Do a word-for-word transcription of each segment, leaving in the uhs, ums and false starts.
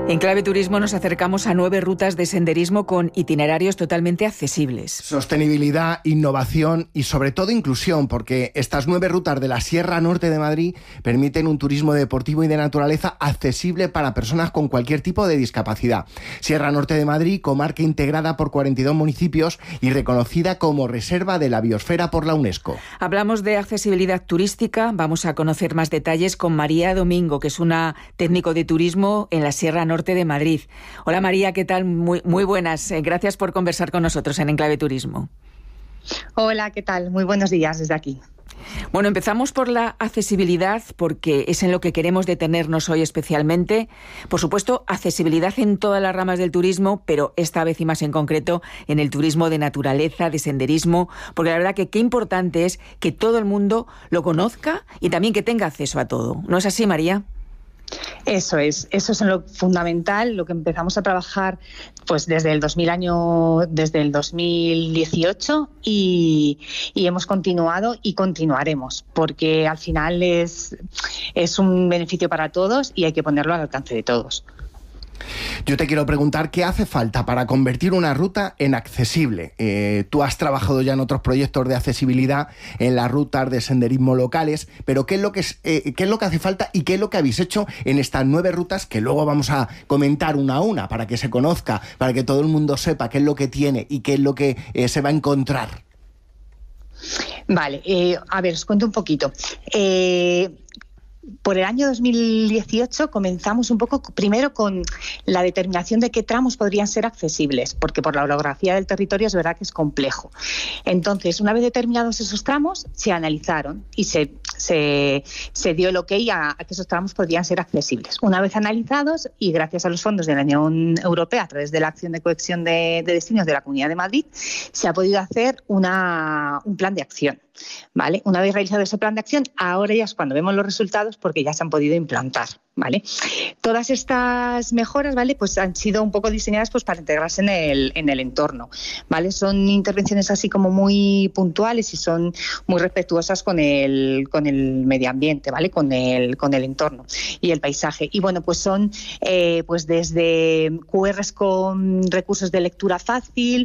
En Clave Turismo nos acercamos a nueve rutas de senderismo con itinerarios totalmente accesibles. Sostenibilidad, innovación y sobre todo inclusión, porque estas nueve rutas de la Sierra Norte de Madrid permiten un turismo deportivo y de naturaleza accesible para personas con cualquier tipo de discapacidad. Sierra Norte de Madrid, comarca integrada por cuarenta y dos municipios y reconocida como Reserva de la Biosfera por la UNESCO. Hablamos de accesibilidad turística, vamos a conocer más detalles con María Domingo, que es una técnico de turismo en la Sierra Norte de Madrid. Hola María, ¿qué tal? Muy, muy buenas. Gracias por conversar con nosotros en Enclave Turismo. Hola, ¿qué tal? Muy buenos días desde aquí. Bueno, empezamos por la accesibilidad, porque es en lo que queremos detenernos hoy especialmente. Por supuesto, accesibilidad en todas las ramas del turismo, pero esta vez y más en concreto en el turismo de naturaleza, de senderismo, porque la verdad que qué importante es que todo el mundo lo conozca y también que tenga acceso a todo. ¿No es así, María? Eso es, eso es lo fundamental, lo que empezamos a trabajar pues desde el dos mil año, desde el dos mil dieciocho y, y hemos continuado y continuaremos, porque al final es, es un beneficio para todos y hay que ponerlo al alcance de todos. Yo te quiero preguntar qué hace falta para convertir una ruta en accesible. Eh, tú has trabajado ya en otros proyectos de accesibilidad en las rutas de senderismo locales, pero ¿qué es lo que es, eh, qué es lo que hace falta y qué es lo que habéis hecho en estas nueve rutas que luego vamos a comentar una a una para que se conozca, para que todo el mundo sepa qué es lo que tiene y qué es lo que eh, se va a encontrar? Vale, eh, a ver, os cuento un poquito. Eh... Por el año dos mil dieciocho comenzamos un poco primero con la determinación de qué tramos podrían ser accesibles, porque por la orografía del territorio es verdad que es complejo. Entonces, una vez determinados esos tramos, se analizaron y se, se, se dio el ok a, a que esos tramos podrían ser accesibles. Una vez analizados y gracias a los fondos de la Unión Europea a través de la Acción de Cohesión de, de Destinos de la Comunidad de Madrid, se ha podido hacer una, un plan de acción. ¿Vale? Una vez realizado ese plan de acción, ahora ya es cuando vemos los resultados porque ya se han podido implantar, ¿vale? Todas estas mejoras, ¿vale? Pues han sido un poco diseñadas pues para integrarse en el, en el entorno, ¿vale? Son intervenciones así como muy puntuales y son muy respetuosas con el, con el medio ambiente, ¿vale? Con el, con el entorno y el paisaje. Y bueno, pues son eh, pues desde cu erres con recursos de lectura fácil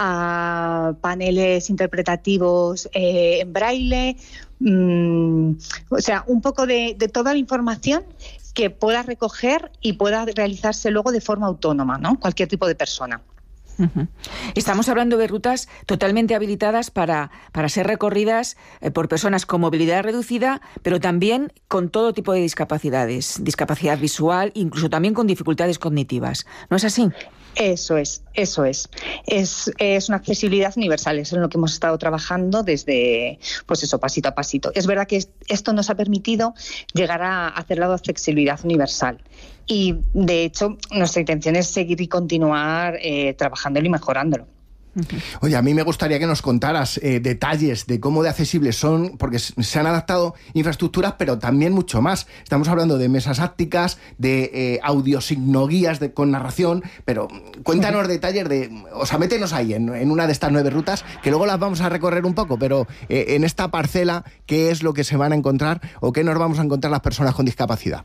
a paneles interpretativos eh, en braille, mmm, o sea, un poco de, de toda la información que pueda recoger y pueda realizarse luego de forma autónoma, ¿no? Cualquier tipo de persona. Uh-huh. Estamos hablando de rutas totalmente habilitadas para, para ser recorridas eh, por personas con movilidad reducida, pero también con todo tipo de discapacidades, discapacidad visual, incluso también con dificultades cognitivas. ¿No es así? Eso es, eso es. Es, es una accesibilidad universal, eso es en lo que hemos estado trabajando desde, pues eso, pasito a pasito. Es verdad que esto nos ha permitido llegar a hacer la accesibilidad universal. Y, de hecho, nuestra intención es seguir y continuar eh, trabajándolo y mejorándolo. Oye, a mí me gustaría que nos contaras eh, detalles de cómo de accesibles son, porque se han adaptado infraestructuras, pero también mucho más. Estamos hablando de mesas ápticas, de eh, audiosignoguías de, con narración, pero cuéntanos uh-huh. detalles de, o sea, métenos ahí en, en una de estas nueve rutas, que luego las vamos a recorrer un poco, pero eh, en esta parcela, ¿qué es lo que se van a encontrar o qué nos vamos a encontrar las personas con discapacidad?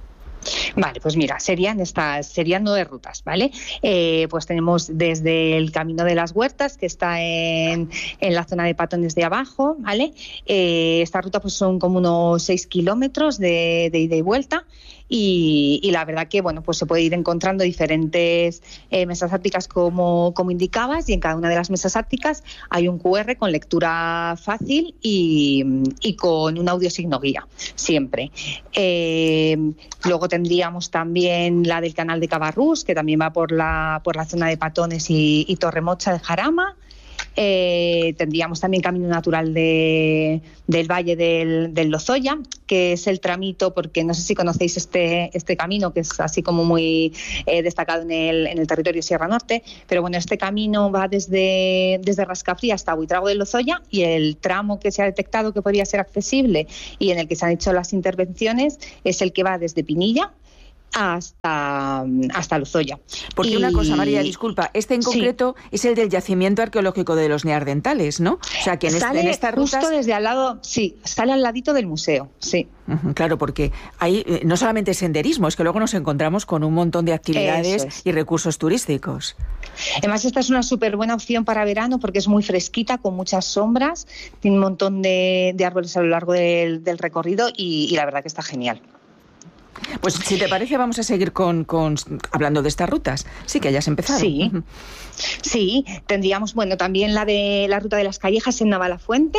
Vale, pues mira, serían estas, serían nueve rutas, ¿vale? Eh, pues tenemos desde el Camino de las Huertas, que está en, en la zona de Patones de abajo, ¿vale? Eh, esta ruta pues son como unos seis kilómetros de, de ida y vuelta. Y, y la verdad que bueno, pues se puede ir encontrando diferentes eh, mesas ápticas como, como indicabas, y en cada una de las mesas ápticas hay un cu erre con lectura fácil y, y con un audiosignoguía, siempre. Eh, luego tendríamos también la del canal de Cabarrús, que también va por la, por la zona de Patones y, y Torremocha de Jarama. Eh, tendríamos también camino natural de, del Valle del, del Lozoya, que es el tramito, porque no sé si conocéis este, este camino, que es así como muy eh, destacado en el, en el territorio Sierra Norte, pero bueno, este camino va desde, desde Rascafría hasta Buitrago del Lozoya, y el tramo que se ha detectado que podría ser accesible y en el que se han hecho las intervenciones es el que va desde Pinilla hasta, hasta Lozoya. Porque y... una cosa, María, disculpa, este en concreto sí. es el del yacimiento arqueológico de los neandertales, ¿no? O sea, que en, sale este, en estas rutas... justo desde al lado, sí, sale al ladito del museo, sí. Uh-huh, claro, porque hay eh, no solamente senderismo, es que luego nos encontramos con un montón de actividades es. y recursos turísticos. Además, esta es una súper buena opción para verano porque es muy fresquita, con muchas sombras, tiene un montón de, de árboles a lo largo del, del recorrido y, y la verdad que está genial. Pues si te parece vamos a seguir con, con hablando de estas rutas. Sí, que hayas empezado. Sí, uh-huh. sí, tendríamos, bueno, también la de la ruta de las Callejas en Navalafuente,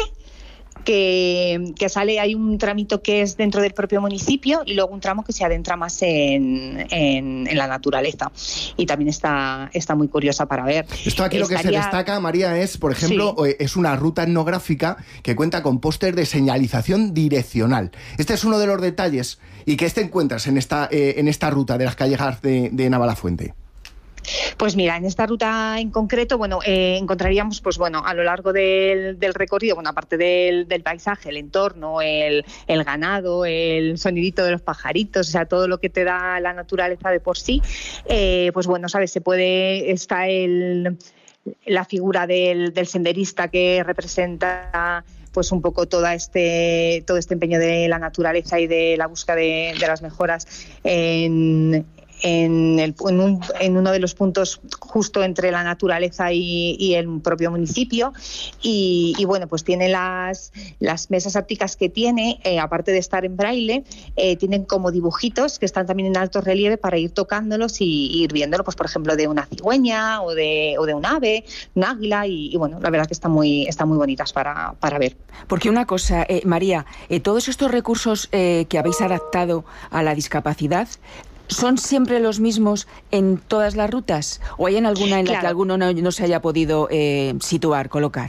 que, que sale, hay un tramito que es dentro del propio municipio y luego un tramo que se adentra más en, en, en la naturaleza y también está, está muy curiosa para ver. Esto aquí Estaría... lo que se destaca, María, es, por ejemplo, sí. es una ruta etnográfica que cuenta con póster de señalización direccional. Este es uno de los detalles y que te encuentras en esta, eh, en esta ruta de las Callejas de, de Navalafuente. Pues mira, en esta ruta en concreto, bueno, eh, encontraríamos, pues bueno, a lo largo del, del recorrido, bueno, aparte del, del paisaje, el entorno, el, el ganado, el sonidito de los pajaritos, o sea, todo lo que te da la naturaleza de por sí, eh, pues bueno, sabes, se puede, está el, la figura del, del senderista que representa pues un poco toda este, todo este empeño de la naturaleza y de la búsqueda de, de las mejoras en En, el, en, un, en uno de los puntos justo entre la naturaleza y, y el propio municipio y, y bueno, pues tiene las, las mesas ápticas que tiene, eh, aparte de estar en braille, eh, tienen como dibujitos que están también en alto relieve para ir tocándolos y, y ir viéndolo, pues por ejemplo de una cigüeña o de, o de un ave, un águila y, y bueno, la verdad que están muy, están muy bonitas para, para ver. Porque una cosa, eh, María, eh, todos estos recursos eh, que habéis adaptado a la discapacidad, ¿son siempre los mismos en todas las rutas? ¿O hay en alguna en la claro. que alguno no, no se haya podido eh, situar, colocar?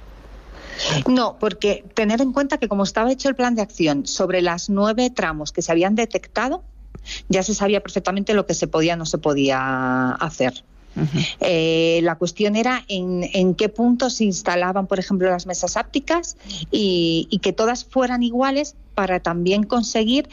No, porque tener en cuenta que como estaba hecho el plan de acción sobre las nueve tramos que se habían detectado, ya se sabía perfectamente lo que se podía o no se podía hacer. Uh-huh. Eh, la cuestión era en, en qué puntos se instalaban, por ejemplo, las mesas ápticas y, y que todas fueran iguales para también conseguir,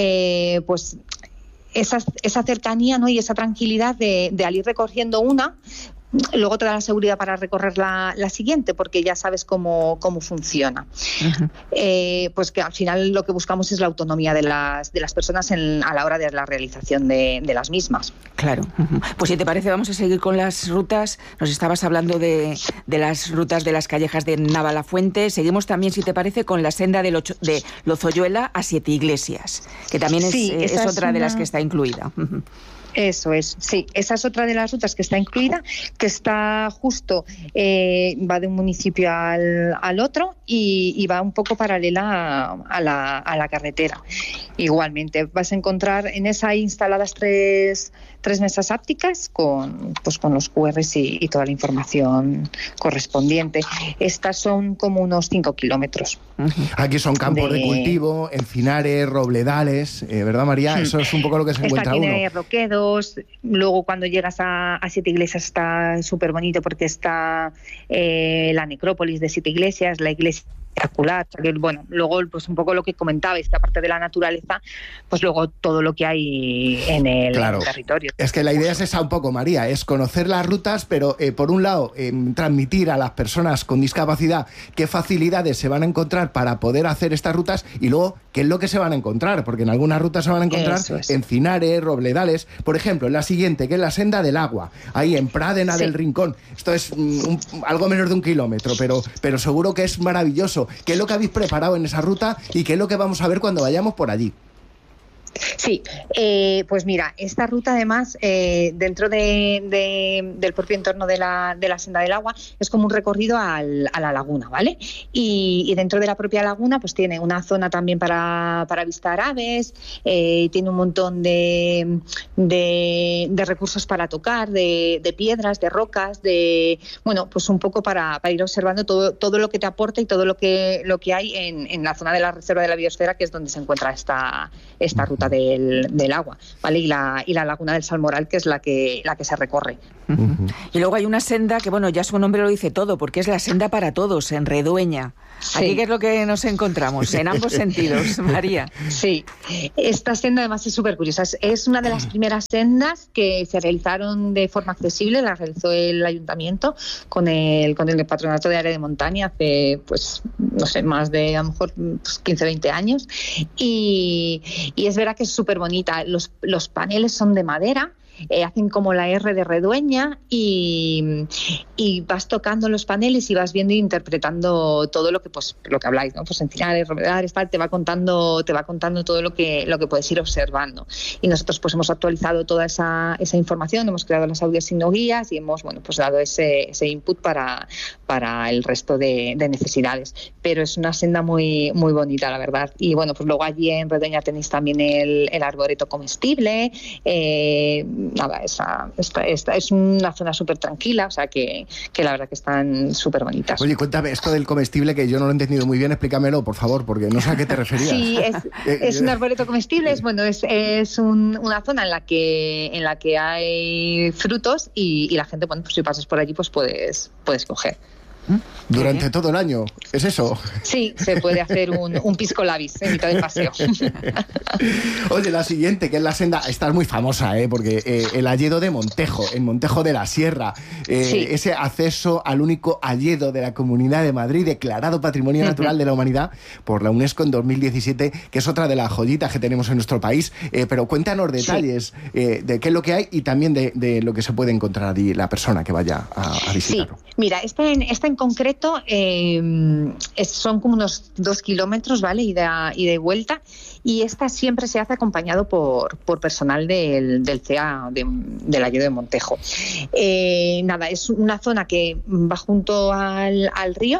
eh, pues... Esa, esa cercanía, ¿no? Y esa tranquilidad de, de al ir recorriendo una, luego te da la seguridad para recorrer la, la siguiente, porque ya sabes cómo, cómo funciona. Uh-huh. Eh, pues que al final lo que buscamos es la autonomía de las, de las personas en, a la hora de la realización de, de las mismas. Claro. Uh-huh. Pues si te parece vamos a seguir con las rutas. Nos estabas hablando de, de las rutas de las Callejas de Navalafuente. Seguimos también, si te parece, con la senda de, Locho, de Lozoyuela a Siete Iglesias, que también es, sí, eh, es otra es una... de las que está incluida. Uh-huh. Eso es, sí, esa es otra de las rutas que está incluida, que está justo, eh, va de un municipio al, al otro y, y va un poco paralela a, a, la, a la carretera. Igualmente, vas a encontrar en esa instaladas tres, tres mesas ápticas con, pues, con los cu erres y, y toda la información correspondiente. Estas son como unos cinco kilómetros. Aquí son campos de, de cultivo, encinares, robledales, eh, ¿verdad, María? Eso es un poco lo que se encuentra uno. Tiene roquedos. Luego cuando llegas a, a Siete Iglesias está súper bonito porque está eh, la necrópolis de Siete Iglesias, la iglesia espectacular. Bueno, luego pues un poco lo que comentabais, que aparte de la naturaleza, pues luego todo lo que hay en el, claro. en el territorio. Es que la idea es esa un poco, María, es conocer las rutas, pero eh, por un lado eh, transmitir a las personas con discapacidad qué facilidades se van a encontrar para poder hacer estas rutas y luego qué es lo que se van a encontrar, porque en algunas rutas se van a encontrar es. encinares, robledales. Por ejemplo, en la siguiente, que es la senda del agua, ahí en Pradena sí. del Rincón. Esto es un, algo menos de un kilómetro, pero, pero seguro que es maravilloso. ¿Qué es lo que habéis preparado en esa ruta y qué es lo que vamos a ver cuando vayamos por allí? Sí, eh, pues mira, esta ruta además eh, dentro de, de, del propio entorno de la, de la senda del agua es como un recorrido al, a la laguna, ¿vale? Y, y dentro de la propia laguna pues tiene una zona también para, para avistar aves, eh, tiene un montón de, de, de recursos para tocar, de, de piedras, de rocas, de bueno, pues un poco para, para ir observando todo, todo lo que te aporta y todo lo que, lo que hay en, en la zona de la Reserva de la Biosfera, que es donde se encuentra esta, esta ruta Del, del agua, ¿vale? Y la, y la laguna del Salmoral, que es la que, la que se recorre. Uh-huh. Y luego hay una senda que, bueno, ya su nombre lo dice todo, porque es la senda para todos, en Redueña. Sí. Aquí, ¿qué es lo que nos encontramos? En ambos sentidos, María. Sí, esta senda además es súper curiosa. Es, es una de las primeras sendas que se realizaron de forma accesible, la realizó el ayuntamiento con el, con el Patronato de Área de Montaña hace, pues, no sé, más de a lo mejor pues, quince, veinte años. Y, y es verdad que es súper bonita. Los, los paneles son de madera. Eh, hacen como la R de Redueña y, y vas tocando los paneles y vas viendo e interpretando todo lo que pues lo que habláis, ¿no? Pues encinares, rovedales, tal, te va contando, te va contando todo lo que lo que puedes ir observando. Y nosotros pues hemos actualizado toda esa, esa información, hemos creado las audiosignoguías y hemos bueno pues dado ese, ese input para, para el resto de, de necesidades. Pero es una senda muy, muy bonita, la verdad. Y bueno, pues luego allí en Redueña tenéis también el, el arboreto comestible. Eh, Nada, esa, esta, esta es una zona súper tranquila, o sea que, que la verdad que están súper bonitas. Oye, cuéntame esto del comestible, que yo no lo he entendido muy bien, explícamelo, por favor, porque no sé a qué te referías. Sí, es, es un arboreto comestible, es, bueno, es, es un, una zona en la que en la que hay frutos y, y la gente, bueno, pues si pasas por allí, pues puedes, puedes coger. Durante todo el año, ¿es eso? Sí, se puede hacer un, un pisco labis en mitad del paseo. Oye, la siguiente, que es la senda, esta es muy famosa, ¿eh? Porque eh, el hayedo de Montejo, en Montejo de la Sierra, eh, sí. ese acceso al único hayedo de la Comunidad de Madrid, declarado Patrimonio Natural uh-huh. de la Humanidad por la UNESCO en dos mil diecisiete, que es otra de las joyitas que tenemos en nuestro país. Eh, pero cuéntanos detalles sí. eh, de qué es lo que hay y también de, de lo que se puede encontrar allí la persona que vaya a, a visitarlo. Sí, mira, esta en, esta en concreto eh, es, son como unos dos kilómetros, ¿vale? Ida y de vuelta, y esta siempre se hace acompañado por, por personal del, del C E A, de, del Hayedo de Montejo. Eh, nada, es una zona que va junto al, al río.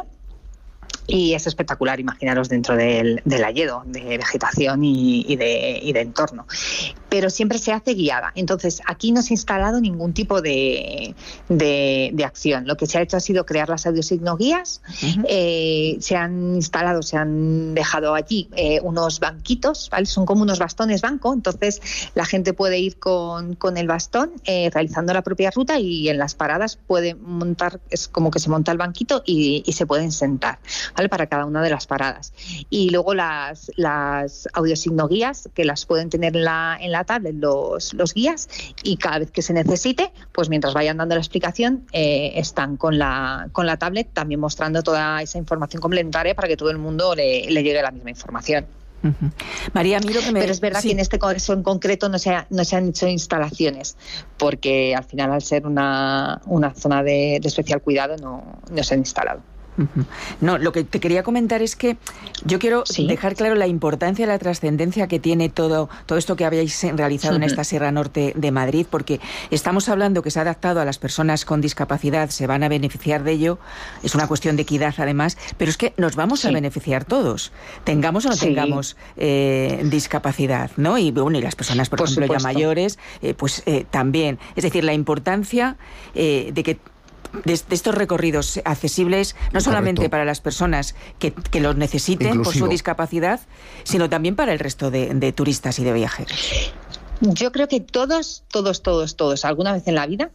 Y es espectacular, imaginaros dentro del, del hayedo, de vegetación y, y, de, y de entorno. Pero siempre se hace guiada. Entonces, aquí no se ha instalado ningún tipo de, de, de acción. Lo que se ha hecho ha sido crear las audiosignoguías. Uh-huh. Eh, se han instalado, se han dejado allí eh, unos banquitos, ¿vale? Son como unos bastones banco. Entonces, la gente puede ir con, con el bastón eh, realizando la propia ruta y en las paradas puede montar, es como que se monta el banquito y, y se pueden sentar, ¿vale? Para cada una de las paradas. Y luego las, las audiosignoguías, que las pueden tener en la, en la tablet los, los guías, y cada vez que se necesite, pues mientras vayan dando la explicación, eh, están con la, con la tablet también mostrando toda esa información complementaria para que todo el mundo le, le llegue la misma información. Uh-huh. María, miro que me... Pero es verdad sí. que en este caso en concreto no se, ha, no se han hecho instalaciones, porque al final, al ser una, una zona de, de especial cuidado, no, no se han instalado. No, lo que te quería comentar es que yo quiero ¿Sí? dejar claro la importancia, la trascendencia que tiene todo, todo esto que habéis realizado uh-huh. en esta Sierra Norte de Madrid, porque estamos hablando que se ha adaptado a las personas con discapacidad, se van a beneficiar de ello, es una cuestión de equidad además, pero es que nos vamos sí. a beneficiar todos, tengamos o no sí. tengamos eh, discapacidad, ¿no? Y bueno, y las personas, por, por ejemplo, supuesto. ya mayores, eh, pues eh, también. Es decir, la importancia eh, de que De, de estos recorridos accesibles, no solamente Correcto. para las personas que, que los necesiten Inclusivo. por su discapacidad, sino también para el resto de, de turistas y de viajeros. Yo creo que todos, todos, todos, todos, alguna vez en la vida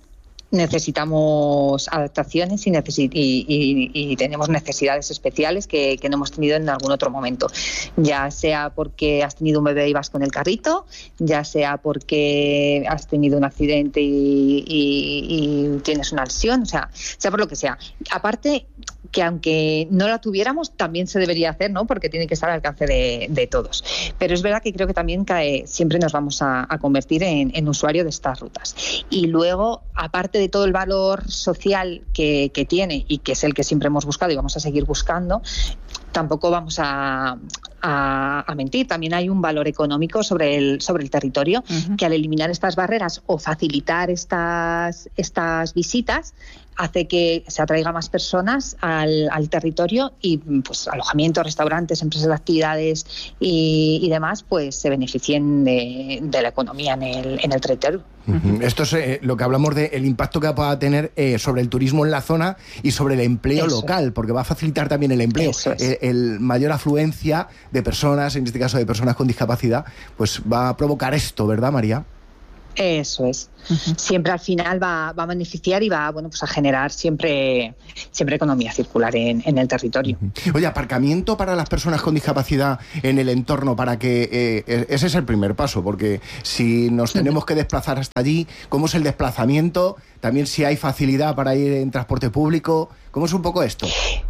necesitamos adaptaciones y, necesi- y, y, y tenemos necesidades especiales que, que no hemos tenido en algún otro momento, ya sea porque has tenido un bebé y vas con el carrito, ya sea porque has tenido un accidente y, y, y tienes una lesión, o sea, sea por lo que sea. Aparte, que aunque no la tuviéramos, también se debería hacer, ¿no? Porque tiene que estar al alcance de, de todos. Pero es verdad que creo que también cae, siempre nos vamos a, a convertir en, en usuario de estas rutas. Y luego, aparte de todo el valor social que, que tiene y que es el que siempre hemos buscado y vamos a seguir buscando, tampoco vamos a, a, a mentir. También hay un valor económico sobre el, sobre el territorio, uh-huh. que al eliminar estas barreras o facilitar estas, estas visitas, hace que se atraiga más personas al, al territorio y pues alojamientos, restaurantes, empresas de actividades y, y demás, pues se beneficien de, de la economía en el, en el territorio. Uh-huh. Esto es eh, lo que hablamos del de impacto que va a tener eh, sobre el turismo en la zona y sobre el empleo Eso. local, porque va a facilitar también el empleo. Es. Eh, el mayor afluencia de personas, en este caso de personas con discapacidad, pues va a provocar esto, ¿verdad, María? Eso es. Uh-huh. Siempre al final va, va a beneficiar y va, bueno, pues a generar siempre, siempre economía circular en, en el territorio. Uh-huh. Oye, aparcamiento para las personas con discapacidad en el entorno, para que eh, ese es el primer paso, porque si nos tenemos que desplazar hasta allí, ¿cómo es el desplazamiento? También si hay facilidad para ir en transporte público, ¿cómo es un poco esto?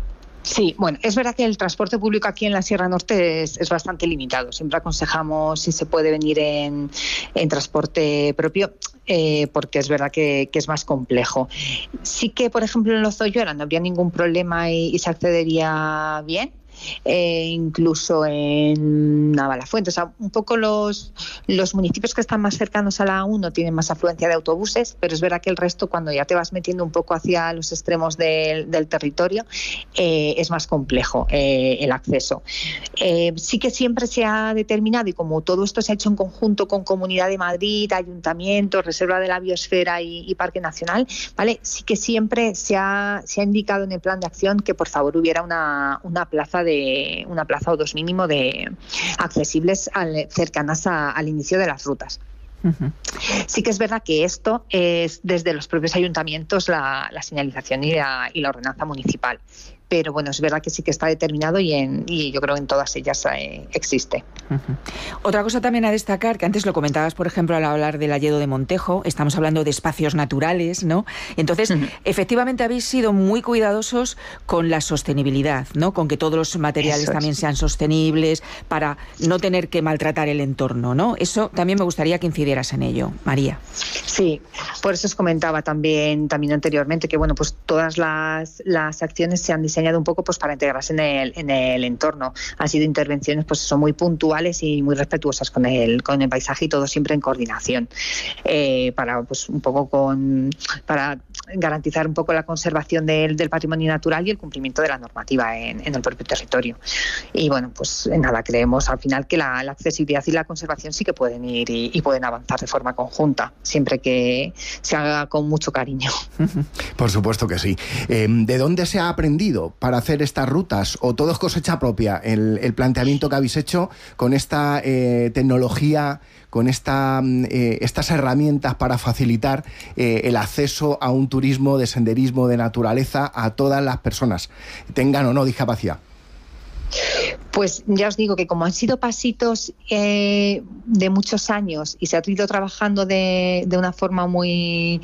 Sí, bueno, es verdad que el transporte público aquí en la Sierra Norte es, es bastante limitado. Siempre aconsejamos si se puede venir en, en transporte propio, eh, porque es verdad que, que es más complejo. Sí que, por ejemplo, en Lozoyuela no habría ningún problema y, y se accedería bien. Eh, incluso en Navalafuente, o sea, un poco los, los municipios que están más cercanos a la A uno tienen más afluencia de autobuses, pero es verdad que el resto, cuando ya te vas metiendo un poco hacia los extremos del, del territorio, eh, es más complejo eh, el acceso. Eh, sí que siempre se ha determinado, y como todo esto se ha hecho en conjunto con Comunidad de Madrid, Ayuntamiento, Reserva de la Biosfera y, y Parque Nacional, ¿vale? Sí que siempre se ha, se ha indicado en el plan de acción que por favor hubiera una, una plaza de una plaza o dos mínimo de accesibles al, cercanas a, al inicio de las rutas. Uh-huh. Sí que es verdad que esto es desde los propios ayuntamientos la, la señalización y la, y la ordenanza municipal. Pero bueno, es verdad que sí que está determinado y, en, y yo creo que en todas ellas eh, existe. Uh-huh. Otra cosa también a destacar, que antes lo comentabas, por ejemplo, al hablar del Alledo de Montejo, estamos hablando de espacios naturales, ¿no? Entonces, uh-huh. efectivamente habéis sido muy cuidadosos con la sostenibilidad, ¿no? Con que todos los materiales es. también sean sostenibles para no tener que maltratar el entorno, ¿no? Eso también me gustaría que incidieras en ello, María. Sí, por eso os comentaba también, también anteriormente que, bueno, pues todas las, las acciones se han diseñado un poco pues para integrarse en el, en el entorno. Han sido intervenciones pues son muy puntuales y muy respetuosas con el, con el paisaje, y todo siempre en coordinación eh, para pues un poco con para garantizar un poco la conservación del, del patrimonio natural y el cumplimiento de la normativa en, en el propio territorio. Y bueno, pues nada, creemos al final que la, la accesibilidad y la conservación sí que pueden ir y, y pueden avanzar de forma conjunta, siempre que se haga con mucho cariño. Por supuesto que sí. Eh, ¿De dónde se ha aprendido para hacer estas rutas, o todo es cosecha propia, el, el planteamiento que habéis hecho con esta eh, tecnología, con esta, eh, estas herramientas para facilitar eh, el acceso a un turismo de senderismo, de naturaleza, a todas las personas, tengan o no discapacidad? Pues ya os digo que como han sido pasitos eh, de muchos años y se ha ido trabajando de, de una forma muy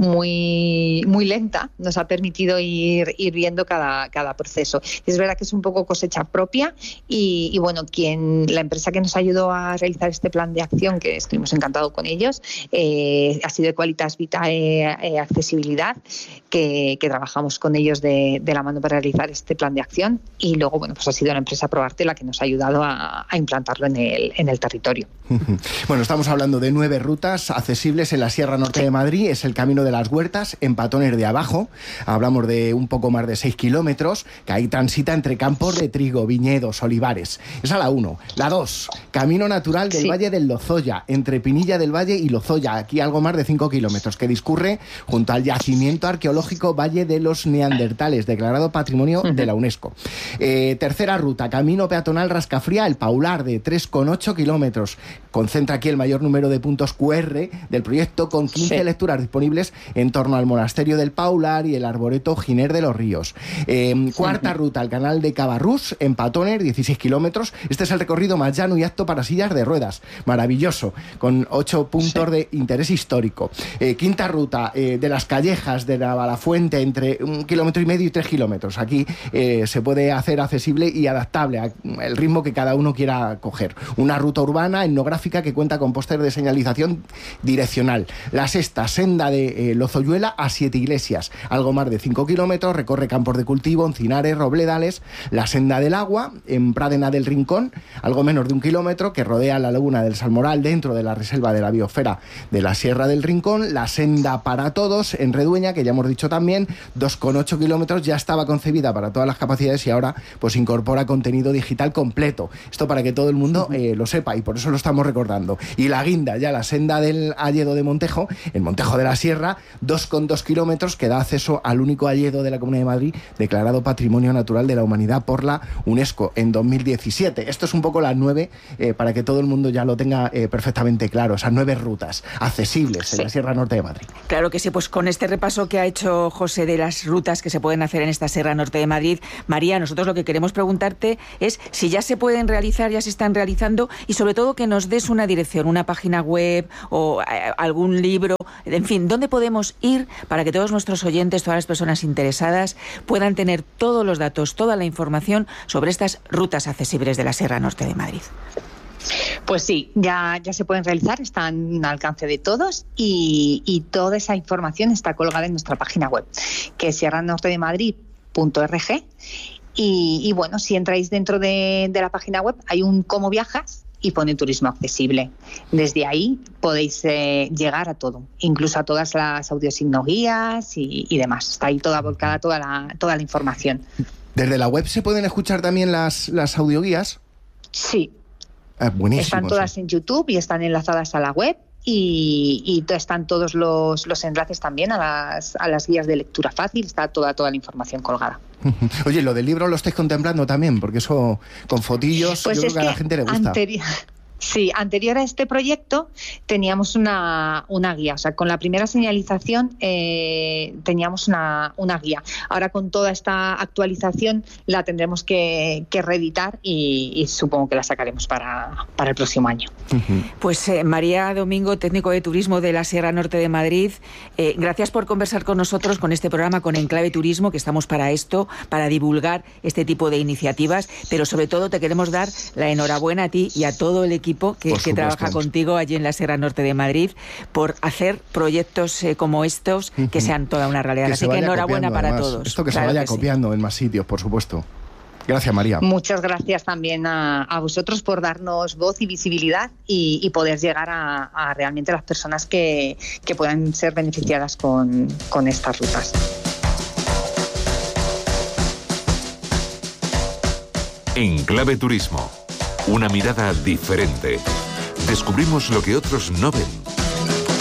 muy muy lenta, nos ha permitido ir, ir viendo cada, cada proceso. Es verdad que es un poco cosecha propia y, y bueno, quien la empresa que nos ayudó a realizar este plan de acción, que estuvimos encantados con ellos, eh, ha sido Qualitas Vitae eh, Accesibilidad, que, que trabajamos con ellos de, de la mano para realizar este plan de acción, y luego bueno, pues ha sido la empresa Probarte la que nos ha ayudado a, a implantarlo en el, en el territorio. Bueno, estamos hablando de nueve rutas accesibles en la Sierra Norte sí. de Madrid. Es el Camino de las Huertas, en Patones de Abajo. Hablamos de un poco más de seis kilómetros, que ahí transita entre campos de trigo, viñedos, olivares. Esa la uno. La dos, Camino Natural del sí. Valle del Lozoya, entre Pinilla del Valle y Lozoya. Aquí algo más de cinco kilómetros, que discurre junto al yacimiento arqueológico Valle de los Neandertales, declarado Patrimonio uh-huh. de la UNESCO. Eh, tercera ruta, Camino Peatonal Rascafría, el Paular, de tres coma ocho kilómetros. Concentra aquí el mayor número de puntos cu erre del proyecto, con quince sí. lecturas disponibles en torno al monasterio del Paular y el arboreto Giner de los Ríos. Eh, cuarta sí. ruta, el canal de Cabarrús, en Patones, dieciséis kilómetros. Este es el recorrido más llano y apto para sillas de ruedas. Maravilloso, con ocho puntos sí. de interés histórico. Eh, quinta ruta, eh, de las Callejas de Navalafuente, entre un kilómetro y medio y tres kilómetros. Aquí eh, se puede hacer accesible y adaptable al ritmo que cada uno quiera coger. Una ruta urbana etnográfica que cuenta con póster de señalización direccional. La sexta, senda de eh, Lozoyuela a Siete Iglesias, algo más de cinco kilómetros, recorre campos de cultivo, encinares, robledales. La senda del agua, en Pradena del Rincón, algo menos de un kilómetro, que rodea la laguna del Salmoral dentro de la reserva de la biosfera de la Sierra del Rincón. La senda para todos, en Redueña, que ya hemos dicho también, dos coma ocho kilómetros, ya estaba concebida para todas las capacidades y ahora pues incorpora contenido digital digital completo. Esto para que todo el mundo eh, lo sepa, y por eso lo estamos recordando. Y la guinda, ya la senda del Alledo de Montejo, el Montejo de la Sierra, dos coma dos kilómetros, que da acceso al único alledo de la Comunidad de Madrid declarado Patrimonio Natural de la Humanidad por la UNESCO en dos mil diecisiete. Esto es un poco las nueve, eh, para que todo el mundo ya lo tenga eh, perfectamente claro, esas nueve rutas accesibles en sí. la Sierra Norte de Madrid. Claro que sí, pues con este repaso que ha hecho José de las rutas que se pueden hacer en esta Sierra Norte de Madrid, María, nosotros lo que queremos preguntarte es si ya se pueden realizar, ya se están realizando, y sobre todo que nos des una dirección, una página web o eh, algún libro, en fin, ¿dónde podemos ir para que todos nuestros oyentes, todas las personas interesadas puedan tener todos los datos, toda la información sobre estas rutas accesibles de la Sierra Norte de Madrid? Pues sí, ya, ya se pueden realizar, están al alcance de todos, y, y toda esa información está colgada en nuestra página web, que es sierra norte de madrid punto org. Y, y bueno, si entráis dentro de, de la página web, hay un cómo viajas y pone turismo accesible. Desde ahí podéis eh, llegar a todo, incluso a todas las audiosignoguías y, y demás. Está ahí toda volcada, toda la, toda la información. ¿Desde la web se pueden escuchar también las, las audioguías? Sí. Ah, buenísimo. Están todas sí. en YouTube y están enlazadas a la web, y, y están todos los, los enlaces también a las, a las guías de lectura fácil. Está toda, toda la información colgada. Oye, lo del libro lo estáis contemplando también, porque eso con fotillos pues yo creo que, que a la gente le gusta. Anteri- Sí, anterior a este proyecto teníamos una, una guía, o sea, con la primera señalización eh, teníamos una, una guía. Ahora con toda esta actualización la tendremos que, que reeditar, y, y supongo que la sacaremos para, para el próximo año. Uh-huh. Pues eh, María Domingo, técnico de turismo de la Sierra Norte de Madrid, eh, gracias por conversar con nosotros con este programa, con Enclave Turismo, que estamos para esto, para divulgar este tipo de iniciativas, pero sobre todo te queremos dar la enhorabuena a ti y a todo el equipo Que, que trabaja contigo allí en la Sierra Norte de Madrid por hacer proyectos eh, como estos que uh-huh. sean toda una realidad. Que Así que enhorabuena para además, todos. Esto que claro se vaya que copiando sí. en más sitios, por supuesto. Gracias, María. Muchas gracias también a, a vosotros por darnos voz y visibilidad, y, y poder llegar a, a realmente las personas que, que puedan ser beneficiadas con, con estas rutas. Enclave Turismo. Una mirada diferente. Descubrimos lo que otros no ven.